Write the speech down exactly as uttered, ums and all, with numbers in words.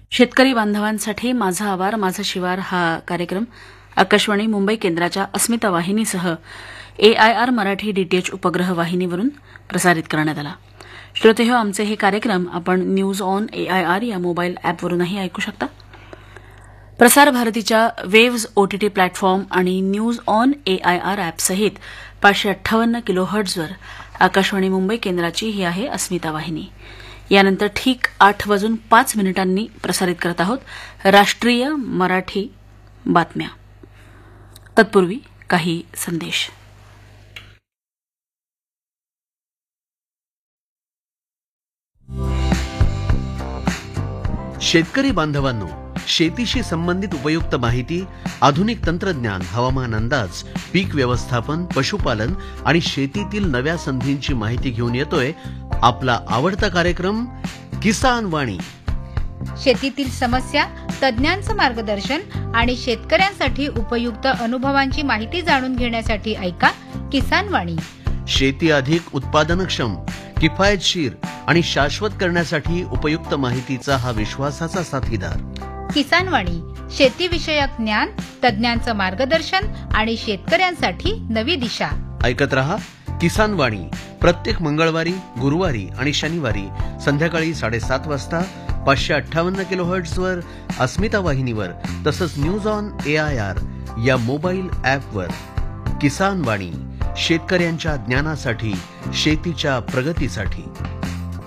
शेतकरी बांधवांसाठी माझा आवार माझा शिवार हा कार्यक्रम आकाशवाणी मुंबई केंद्राच्या अस्मिता वाहिनीसह एआयआर मराठी डीटीएच उपग्रह वाहिनीवरून प्रसारित करण्यात आला. श्रोतेहो, आमचे हे कार्यक्रम आपण न्यूज ऑन एआयआर या मोबाईल ॲपवरूनही ऐकू शकता. प्रसार भारतीच्या वेव्ज ओटीटी प्लॅटफॉर्म आणि न्यूज ऑन एआयआर ॲपसहित पाचशे अठ्ठावन्न किलोहर्ट्झवर आकाशवाणी मुंबई केंद्राची ही आहे अस्मिता वाहिनी. यानंतर ठीक आठ वाजून पाच मिनिटांनी प्रसारित करत आहोत राष्ट्रीय मराठी बातम्या. तत्पूर्वी काही संदेश. शेतकरी बांधवांनो, शेतीशी संबंधित उपयुक्त माहिती, आधुनिक तंत्रज्ञान, हवामान अंदाज, पीक व्यवस्थापन, पशुपालन आणि शेतीतील नव्या संधींची माहिती घेऊन येतोय आपला आवडता कार्यक्रम किसान वाणी. शेतीतील समस्या, तज्ञांचं मार्गदर्शन आणि शेतकऱ्यांसाठी उपयुक्त अनुभवांची माहिती जाणून घेण्यासाठी ऐका किसान वाणी. शेती अधिक उत्पादनक्षम, किफायतशीर आणि शाश्वत करण्यासाठी उपयुक्त माहितीचा हा विश्वासाचा साथीदार. किसान वाणी, शेतीविषयक ज्ञान, तज्ञांचं मार्गदर्शन आणि शेतकऱ्यांसाठी नवी दिशा. ऐकत रहा किसान वाणी प्रत्येक मंगळवारी, गुरुवारी आणि शनिवारी संध्याकाळी साडेसात वाजता पाचशे अठ्ठावन्न किलोहर्ट्झवर अस्मिता वाहिनीवर, तसंच न्यूज ऑन एआयआर या मोबाईल ॲपवर. किसान वाणी, शेतकऱ्यांच्या ज्ञानासाठी, शेतीच्या प्रगतीसाठी.